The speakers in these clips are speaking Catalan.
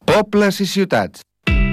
Pobles i ciutats.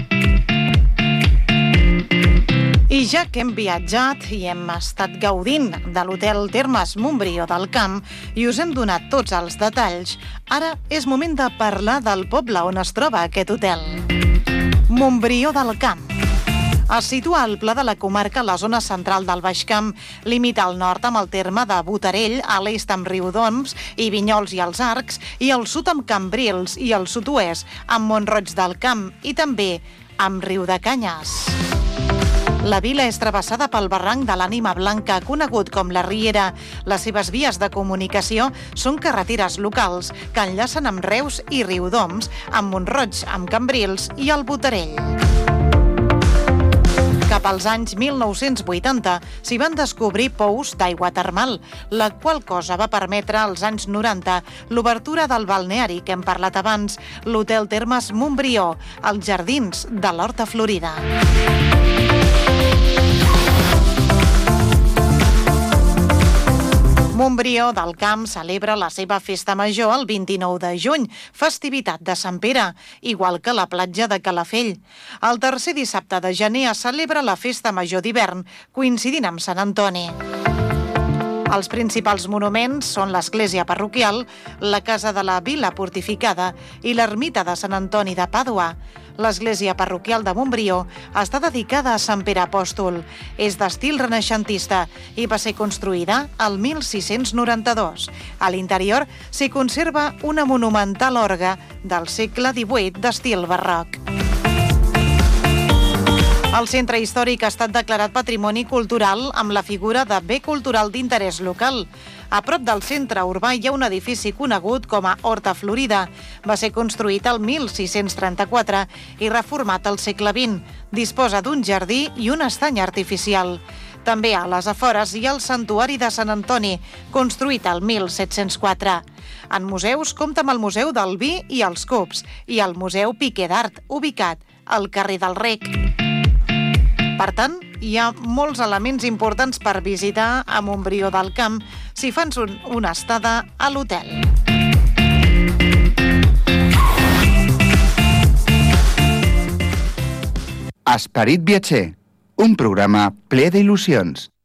I ja que hem viatjat i hem estat gaudint de l'Hotel Termes Montbrió del Camp i us hem donat tots els detalls, ara és moment de parlar del poble on es troba aquest hotel. Montbrió del Camp. Es situa al pla de la comarca a la zona central del Baix Camp, limita al nord amb el terme de Botarell, a l'est amb Riudoms i Vinyols i els Arcs, i al sud amb Cambrils i al sud-oest amb Mont-roig del Camp i també amb Riudecanyes. La vila és travessada pel barranc de l'Ànima Blanca, conegut com la Riera. Les seves vies de comunicació són carreteres locals que enllacen amb Reus i Riudoms, amb Mont-roig, amb Cambrils i el Botarell. Cap als anys 1980 s'hi van descobrir pous d'aigua termal, la qual cosa va permetre als anys 90 l'obertura del balneari que hem parlat abans, l'Hotel Termes Montbrió, als jardins de l'Horta Florida. Montbrió del Camp celebra la seva festa major el 29 de juny, festivitat de Sant Pere, igual que la platja de Calafell. El tercer dissabte de gener es celebra la festa major d'hivern, coincidint amb Sant Antoni. Els principals monuments són l'església parroquial, la casa de la vila fortificada i l'ermita de Sant Antoni de Pàdua. L'església parroquial de Montbrió està dedicada a Sant Pere Apòstol. És d'estil renaixentista i va ser construïda el 1692. A l'interior s'hi conserva una monumental orgue del segle XVIII d'estil barroc. El centre històric ha estat declarat patrimoni cultural amb la figura de bé cultural d'interès local. A prop del centre urbà hi ha un edifici conegut com a Horta Florida. Va ser construït el 1634 i reformat al segle XX. Disposa d'un jardí i un estany artificial. També a les afores hi ha el Santuari de Sant Antoni, construït el 1704. En museus compta amb el Museu del Vi i els Cups i el Museu Piquer d'Art, ubicat al carrer del Rec. Per tant, hi ha molts elements importants per visitar a Montbrió del Camp si fans una estada a l'hotel. Esperit viatger, un programa ple d'il·lusions.